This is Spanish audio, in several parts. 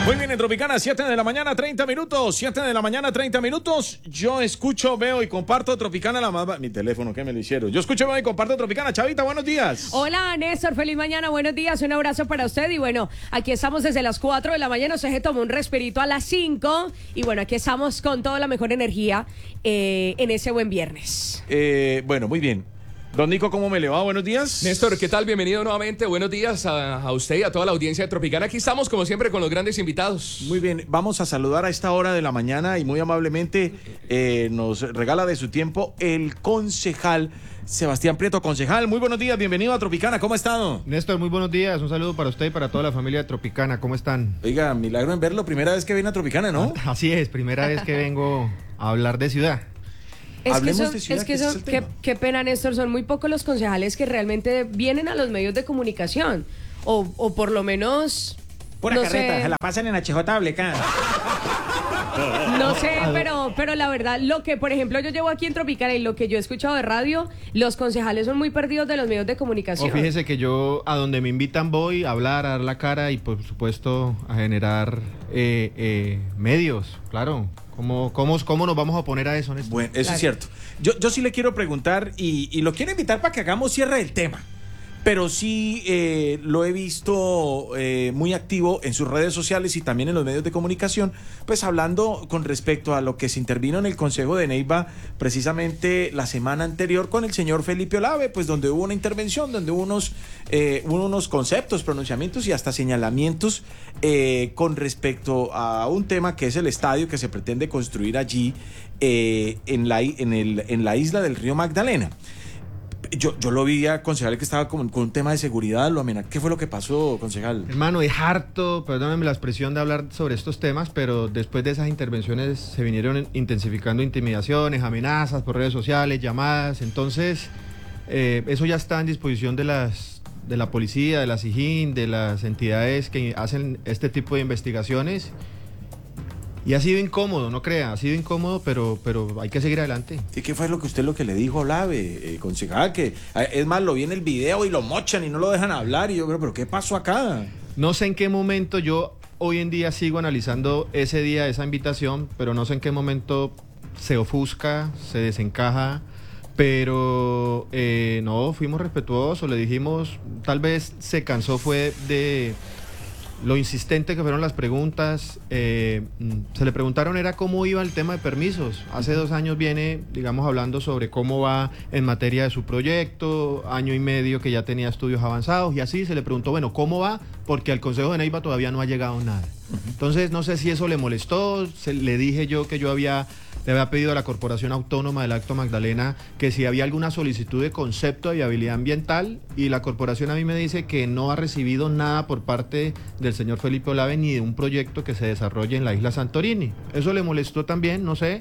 Muy bien, en Tropicana, 7 de la mañana, 30 minutos. 7 de la mañana, 30 minutos. Yo escucho, veo y comparto Tropicana la más... Mi teléfono, ¿qué me lo hicieron? Yo escucho, veo y comparto Tropicana. Chavita, buenos días. Hola, Néstor, feliz mañana, buenos días. Un abrazo para usted. Y bueno, aquí estamos desde las 4 de la mañana. Usted se tomó un respirito a las 5. Y bueno, aquí estamos con toda la mejor energía en ese buen viernes. Bueno, muy bien. Don Nico, ¿cómo me le va? Buenos días. Néstor, ¿qué tal? Bienvenido nuevamente. Buenos días a usted y a toda la audiencia de Tropicana. Aquí estamos, como siempre, con los grandes invitados. Muy bien, vamos a saludar a esta hora de la mañana y muy amablemente nos regala de su tiempo el concejal Sebastián Prieto. Concejal, muy buenos días, bienvenido a Tropicana, ¿cómo ha estado? Néstor, muy buenos días, un saludo para usted y para toda la familia de Tropicana, ¿cómo están? Oiga, milagro en verlo, primera vez que viene a Tropicana, ¿no? Así es, primera vez que vengo a hablar de ciudad. Hablemos de ciudad, ese es el tema. Qué pena, Néstor, son muy pocos los concejales que realmente vienen a los medios de comunicación. O por lo menos... Pura no carreta, sé. se la pasan en HJ acá. No sé, pero la verdad, lo que, por ejemplo, yo llevo aquí en Tropicana y lo que yo he escuchado de radio, los concejales son muy perdidos de los medios de comunicación. O fíjese que yo a donde me invitan voy a hablar, a dar la cara y por supuesto a generar medios, claro. ¿Cómo nos vamos a oponer a eso, Néstor? Bueno, eso es cierto. Yo sí le quiero preguntar y lo quiero invitar para que hagamos cierre del tema. Pero sí lo he visto muy activo en sus redes sociales y también en los medios de comunicación, pues hablando con respecto a lo que se intervino en el Consejo de Neiva precisamente la semana anterior con el señor Felipe Olave, pues donde hubo una intervención, donde hubo unos conceptos, pronunciamientos y hasta señalamientos con respecto a un tema que es el estadio que se pretende construir allí en la isla del río Magdalena. Yo lo vi a concejal que estaba con un tema de seguridad, ¿qué fue lo que pasó, concejal? Hermano, es harto, perdóname la expresión de hablar sobre estos temas, pero después de esas intervenciones se vinieron intensificando intimidaciones, amenazas por redes sociales, llamadas, entonces eso ya está en disposición de la policía, de la SIJIN, de las entidades que hacen este tipo de investigaciones. Y ha sido incómodo, no crea, ha sido incómodo, pero hay que seguir adelante. ¿Y qué fue lo que le dijo a Olave, concejal? Que es más, lo vi en el video y lo mochan y no lo dejan hablar. Y yo creo, ¿pero qué pasó acá? No sé en qué momento, yo hoy en día sigo analizando ese día, esa invitación, pero no sé en qué momento se ofusca, se desencaja. Pero no, fuimos respetuosos, le dijimos, tal vez se cansó fue de... Lo insistente que fueron las preguntas, se le preguntaron era cómo iba el tema de permisos. Hace 2 años viene, digamos, hablando sobre cómo va en materia de su proyecto, año y medio que ya tenía estudios avanzados y así se le preguntó, bueno, ¿cómo va? Porque al Consejo de Neiva todavía no ha llegado nada. Entonces, no sé si eso le molestó, le dije yo que le había pedido a la Corporación Autónoma del Alto Magdalena que si había alguna solicitud de concepto de viabilidad ambiental y la corporación a mí me dice que no ha recibido nada por parte del señor Felipe Olave ni de un proyecto que se desarrolle en la isla Santorini. Eso le molestó también, no sé.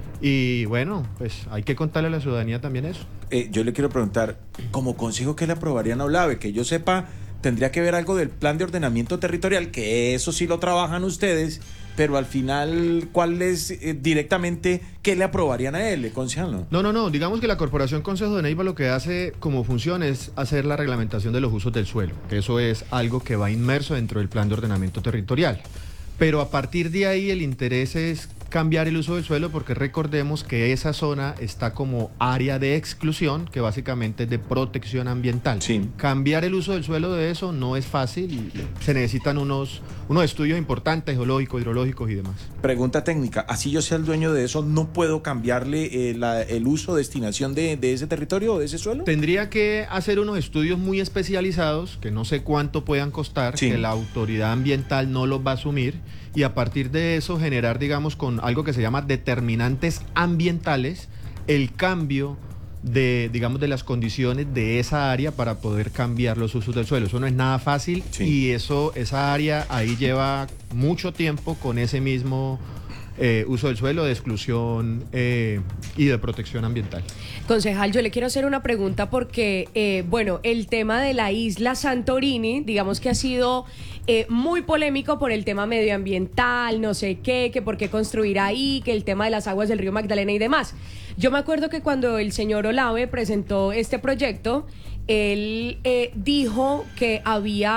Y bueno, pues hay que contarle a la ciudadanía también eso. Yo le quiero preguntar, como consejo, ¿qué le aprobarían a Olave? Que yo sepa, tendría que ver algo del plan de ordenamiento territorial, que eso sí lo trabajan ustedes, pero al final, ¿cuál es directamente, qué le aprobarían a él, concejal? No, digamos que la Corporación Consejo de Neiva lo que hace como función es hacer la reglamentación de los usos del suelo, que eso es algo que va inmerso dentro del plan de ordenamiento territorial. Pero a partir de ahí el interés es cambiar el uso del suelo porque recordemos que esa zona está como área de exclusión, que básicamente es de protección ambiental. Sí. Cambiar el uso del suelo de eso no es fácil, se necesitan unos estudios importantes, geológicos, hidrológicos y demás. Pregunta técnica, así yo sea el dueño de eso, ¿no puedo cambiarle el uso, destinación de ese territorio o de ese suelo? Tendría que hacer unos estudios muy especializados, que no sé cuánto puedan costar, sí, que la autoridad ambiental no los va a asumir, y a partir de eso generar, digamos, con algo que se llama determinantes ambientales, el cambio de, digamos, de las condiciones de esa área para poder cambiar los usos del suelo. Eso no es nada fácil, sí, y esa área ahí lleva mucho tiempo con ese mismo uso del suelo, de exclusión y de protección ambiental. Concejal, yo le quiero hacer una pregunta porque, bueno, el tema de la isla Santorini, digamos que ha sido muy polémico por el tema medioambiental, no sé qué, que por qué construir ahí, que el tema de las aguas del río Magdalena y demás. Yo me acuerdo que cuando el señor Olave presentó este proyecto, él dijo que había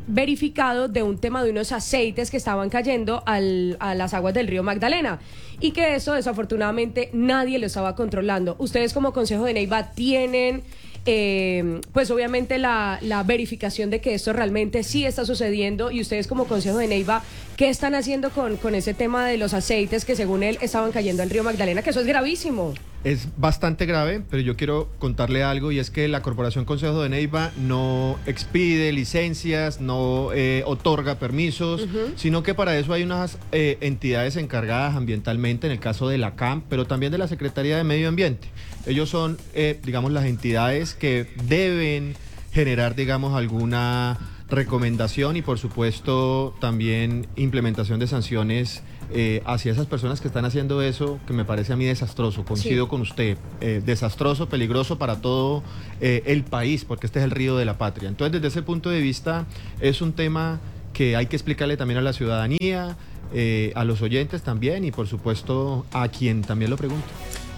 verificado de un tema de unos aceites que estaban cayendo a las aguas del río Magdalena y que eso desafortunadamente nadie lo estaba controlando. Ustedes como Consejo de Neiva tienen pues obviamente la verificación de que esto realmente sí está sucediendo, y ustedes como Consejo de Neiva, ¿qué están haciendo con ese tema de los aceites que según él estaban cayendo al río Magdalena? Que eso es gravísimo. Es bastante grave, pero yo quiero contarle algo, y es que la Corporación Consejo de Neiva no expide licencias, no otorga permisos, sino que para eso hay unas entidades encargadas ambientalmente, en el caso de la CAM, pero también de la Secretaría de Medio Ambiente. Ellos son, digamos, las entidades que deben generar, digamos, alguna recomendación y, por supuesto, también implementación de sanciones hacia esas personas que están haciendo eso, que me parece a mí desastroso. Coincido con usted, desastroso, peligroso para todo el país, porque este es el río de la patria. Entonces, desde ese punto de vista, es un tema que hay que explicarle también a la ciudadanía, a los oyentes también, y por supuesto a quien también lo pregunta.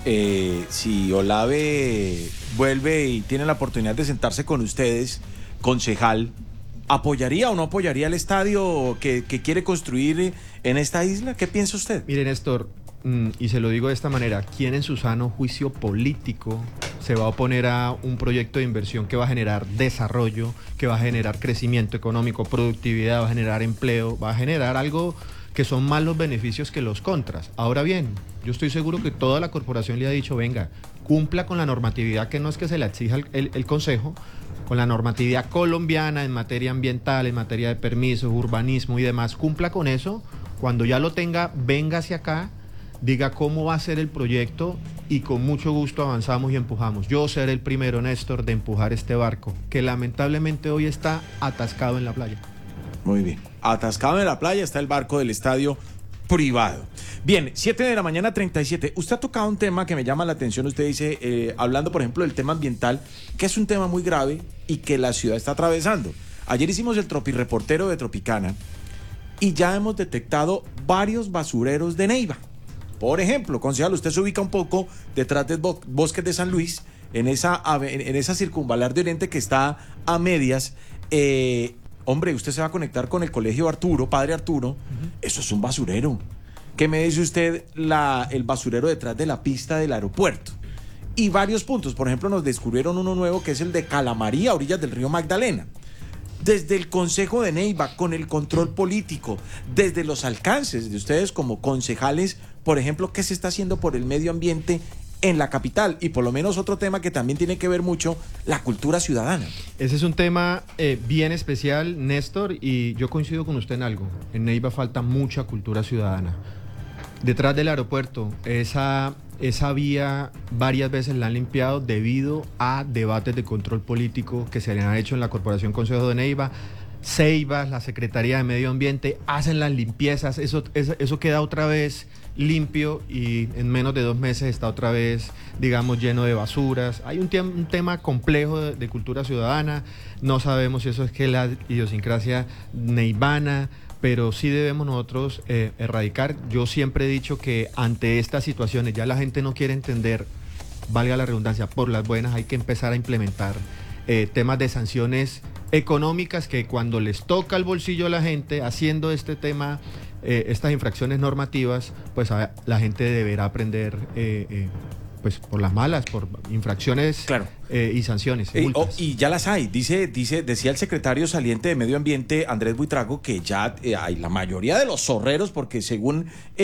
Si Olave vuelve y tiene la oportunidad de sentarse con ustedes, concejal, ¿apoyaría o no apoyaría el estadio que quiere construir en esta isla? ¿Qué piensa usted? Mire, Néstor, y se lo digo de esta manera, ¿quién en su sano juicio político se va a oponer a un proyecto de inversión que va a generar desarrollo, que va a generar crecimiento económico, productividad, va a generar empleo, va a generar algo que son más los beneficios que los contras? Ahora bien, yo estoy seguro que toda la corporación le ha dicho, venga, cumpla con la normatividad, que no es que se la exija el Consejo, con la normatividad colombiana en materia ambiental, en materia de permisos, urbanismo y demás, cumpla con eso. Cuando ya lo tenga, venga hacia acá, diga cómo va a ser el proyecto, y con mucho gusto avanzamos y empujamos. Yo seré el primero, Néstor, de empujar este barco, que lamentablemente hoy está atascado en la playa. Muy bien. Atascado en la playa está el barco del estadio privado. Bien, 7:37 a.m. Usted ha tocado un tema que me llama la atención. Usted dice, hablando por ejemplo del tema ambiental, que es un tema muy grave y que la ciudad está atravesando. Ayer hicimos el Tropireportero de Tropicana y ya hemos detectado varios basureros de Neiva. Por ejemplo, concejal, usted se ubica un poco detrás del Bosques de San Luis, en esa circunvalar de Oriente que está a medias. Hombre, usted se va a conectar con el colegio Arturo, Padre Arturo. Eso es un basurero. ¿Qué me dice usted el basurero detrás de la pista del aeropuerto? Y varios puntos. Por ejemplo, nos descubrieron uno nuevo que es el de Calamarí, a orillas del río Magdalena. Desde el Consejo de Neiva, con el control político, desde los alcances de ustedes como concejales, por ejemplo, ¿qué se está haciendo por el medio ambiente en la capital? Y por lo menos otro tema que también tiene que ver mucho, la cultura ciudadana. Ese es un tema bien especial, Néstor, y yo coincido con usted en algo. En Neiva falta mucha cultura ciudadana. Detrás del aeropuerto, esa vía varias veces la han limpiado debido a debates de control político que se le han hecho en la Corporación Consejo de Neiva. Ceibas, la Secretaría de Medio Ambiente hacen las limpiezas, eso queda otra vez limpio, y en menos de 2 meses está otra vez, digamos, lleno de basuras. Hay un tema complejo de cultura ciudadana. No sabemos si eso es que la idiosincrasia neivana, pero sí debemos nosotros erradicar. Yo siempre he dicho que ante estas situaciones ya la gente no quiere entender, valga la redundancia, por las buenas hay que empezar a implementar temas de sanciones económicas, que cuando les toca el bolsillo a la gente haciendo este tema, estas infracciones normativas, pues la gente deberá aprender pues por las malas, por infracciones, claro, y sanciones. Y ya las hay. Decía el secretario saliente de Medio Ambiente, Andrés Buitrago, que ya hay la mayoría de los zorreros, porque según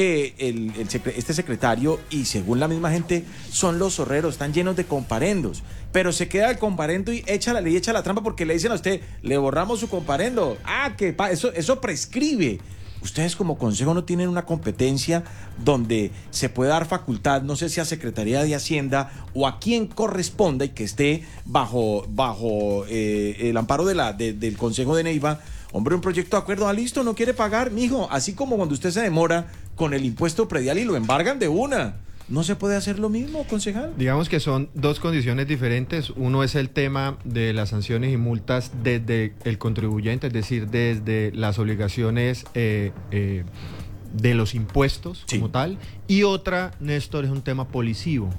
este secretario y según la misma gente, son los zorreros, están llenos de comparendos. Pero se queda el comparendo y echa la ley, echa la trampa, porque le dicen a usted, le borramos su comparendo. Eso prescribe. Ustedes como consejo no tienen una competencia donde se pueda dar facultad, no sé si a Secretaría de Hacienda o a quien corresponda y que esté bajo el amparo del Consejo de Neiva. Hombre, un proyecto de acuerdo, listo, no quiere pagar, mijo, así como cuando usted se demora con el impuesto predial y lo embargan de una. ¿No se puede hacer lo mismo, concejal? Digamos que son dos condiciones diferentes. Uno es el tema de las sanciones y multas desde el contribuyente, es decir, desde las obligaciones de los impuestos, sí, como tal. Y otra, Néstor, es un tema policivo.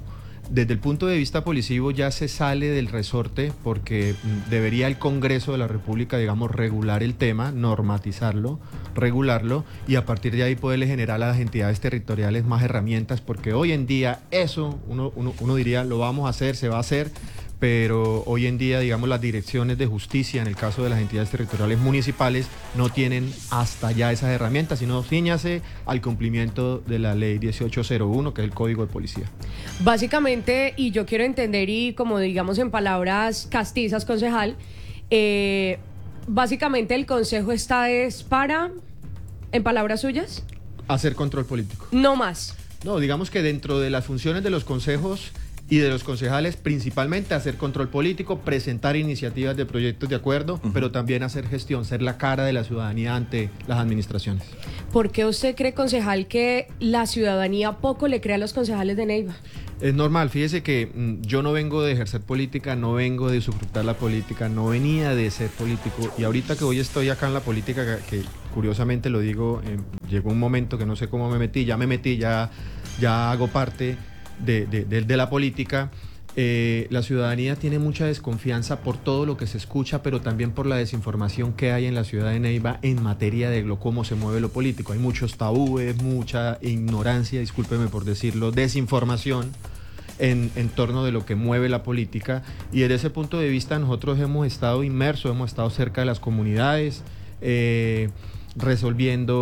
Desde el punto de vista policivo ya se sale del resorte porque debería el Congreso de la República, digamos, regular el tema, normatizarlo, regularlo y a partir de ahí poderle generar a las entidades territoriales más herramientas, porque hoy en día eso uno diría lo vamos a hacer, se va a hacer, pero hoy en día, digamos, las direcciones de justicia, en el caso de las entidades territoriales municipales, no tienen hasta ya esas herramientas, sino ciñase al cumplimiento de la ley 1801, que es el Código de Policía. Básicamente, y yo quiero entender, y como digamos en palabras castizas, concejal, básicamente el consejo está es para, en palabras suyas, hacer control político. no más. No, digamos que dentro de las funciones de los consejos y de los concejales, principalmente hacer control político, presentar iniciativas de proyectos de acuerdo, pero también hacer gestión, ser la cara de la ciudadanía ante las administraciones. ¿Por qué usted cree, concejal, que la ciudadanía poco le cree a los concejales de Neiva? Es normal, fíjese que yo no vengo de ejercer política, no vengo de usufructar la política, no venía de ser político y ahorita que hoy estoy acá en la política, que curiosamente lo digo, llegó un momento que no sé cómo me metí, ya hago parte de la política. La ciudadanía tiene mucha desconfianza por todo lo que se escucha, pero también por la desinformación que hay en la ciudad de Neiva en materia de cómo se mueve lo político. Hay muchos tabúes, mucha ignorancia, discúlpeme por decirlo, desinformación en torno de lo que mueve la política, y desde ese punto de vista nosotros hemos estado inmersos, hemos estado cerca de las comunidades, resolviendo